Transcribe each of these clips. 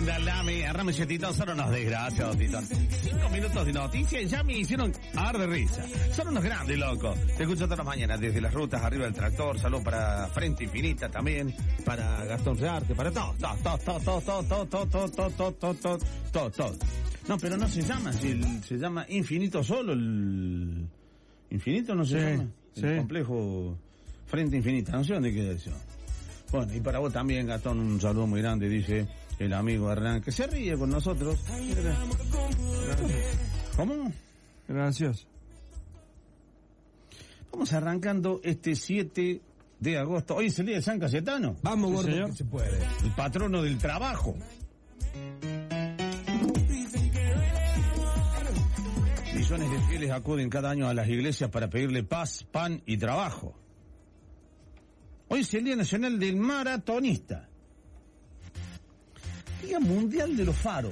Dale, agarrame ese Tito, son unos desgraciados, Tito. 5 minutos de noticias y ya me hicieron ar de risa. Son unos grandes, loco. Te escucho todas las mañanas, desde las rutas, arriba del tractor, salud para Frente Infinita también, para Gastón Rearte, para todo. No, pero no se llama, se llama Infinito solo, el Infinito no se llama, el complejo Frente Infinita, no sé dónde queda eso. Bueno, y para vos también, Gastón, un saludo muy grande, dice el amigo Hernán, que se ríe con nosotros. ¿Cómo? Gracias. Vamos arrancando este 7 de agosto. Hoy es el día de San Cayetano. Vamos, gordo, señor, que se puede. El patrono del trabajo. Millones de fieles acuden cada año a las iglesias para pedirle paz, pan y trabajo. Hoy es el Día Nacional del Maratonista. Día Mundial de los Faros.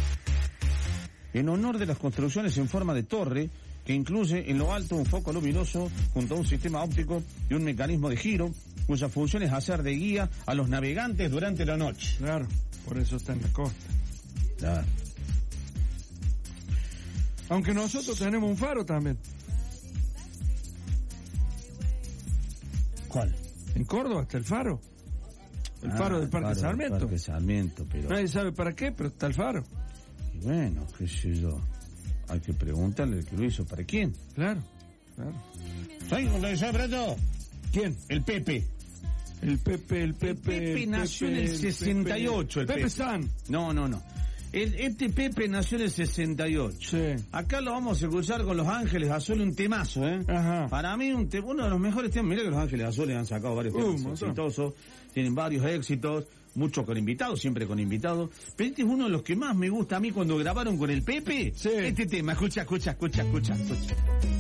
En honor de las construcciones en forma de torre, que incluye en lo alto un foco luminoso junto a un sistema óptico y un mecanismo de giro, cuya función es hacer de guía a los navegantes durante la noche. Claro, por eso está en la costa. Claro. Aunque nosotros tenemos un faro también. ¿Cuál? En Córdoba está el faro. El faro del Parque Sarmiento. Parque Sarmiento, pero... Nadie sabe para qué, pero está el faro. Y bueno, qué sé yo. Hay que preguntarle el que lo hizo, ¿para quién? Claro, claro. ¿Sabes para todo? ¿Quién? El Pepe. El Pepe. El Pepe nació en el 68, el Pepe San. No. Este Pepe nació en el 68. Sí. Acá lo vamos a escuchar con Los Ángeles Azules, un temazo, ¿eh? Ajá. Para mí uno de los mejores temas. Mirá que Los Ángeles Azules han sacado varios temas exitosos, tienen varios éxitos, muchos con invitados, siempre con invitados. Pero este es uno de los que más me gusta a mí cuando grabaron con el Pepe. Sí. Este tema, escucha.